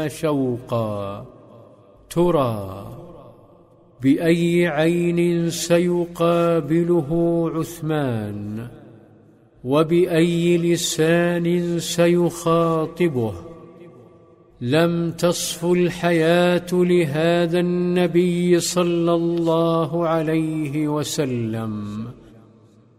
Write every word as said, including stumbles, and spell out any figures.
شوقا. ترى بأي عين سيقابله عثمان، وبأي لسان سيخاطبه؟ لم تصف الحياة لهذا النبي صلى الله عليه وسلم